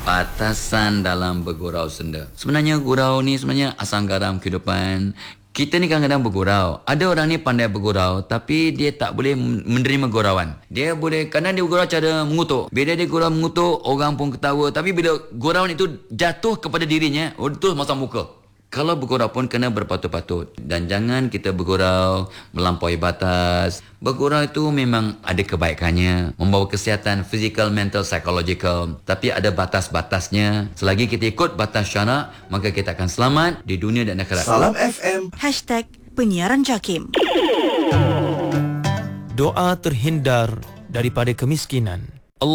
Batasan dalam bergurau senda. Sebenarnya gurau ni sebenarnya asam garam kehidupan. Kita ni kadang-kadang bergurau. Ada orang ni pandai bergurau tapi dia tak boleh menerima gurauan. Dia boleh, kadang dia bergurau cara mengutuk. Bila dia gurau mengutuk, orang pun ketawa. Tapi bila gurauan itu jatuh kepada dirinya, terus masam muka. Kalau bergurau pun kena berpatut-patut. Dan jangan kita bergurau melampaui batas. Bergurau itu memang ada kebaikannya. Membawa kesihatan fizikal, mental, psychological. Tapi ada batas-batasnya. Selagi kita ikut batas syarak, maka kita akan selamat di dunia dan akhirat. Salam FM. #Penyiaran JAKIM. Doa terhindar daripada kemiskinan.